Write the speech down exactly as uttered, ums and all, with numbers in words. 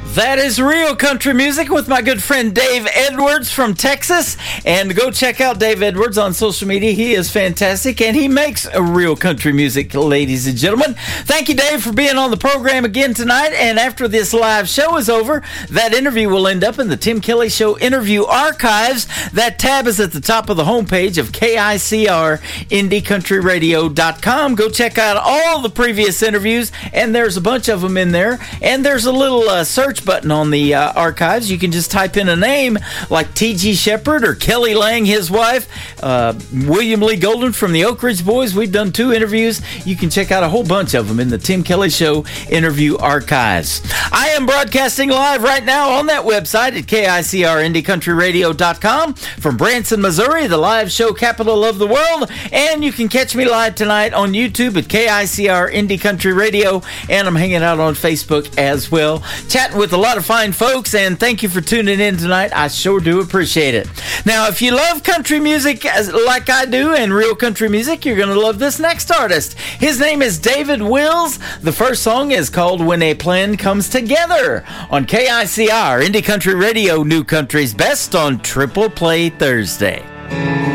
That is Real Country Music with my good friend Dave Edwards from Texas. And go check out Dave Edwards on social media. He is fantastic, and he makes a real country music, ladies and gentlemen. Thank you, Dave, for being on the program again tonight. And after this live show is over, that interview will end up in the Tim Kelly Show interview archives. That tab is at the top of the homepage of K I C R indie country radio dot com. Go check out all the previous interviews, and there's a bunch of them in there. And there's a little uh, search button on the uh, archives. You can just type in a name like T G Shepherd or Kelly Lang, his wife, uh, William Lee Golden from the Oak Ridge Boys. We've done two interviews. You can check out a whole bunch of them in the Tim Kelly Show interview archives. I am broadcasting live right now on that website at K I C R indie country radio dot com from Branson, Missouri, the live show capital of the world. And you can catch me live tonight on YouTube at K I C R Indie Country Radio, and I'm hanging out on Facebook as well, chatting with a lot of fine folks, and thank you for tuning in tonight. I sure do appreciate it. Now, if you love country music as, like I do, and real country music, you're going to love this next artist. His name is David Wills. The first song is called When a Plan Comes Together on K I C R Indie Country Radio, New Country's Best on Triple Play Thursday.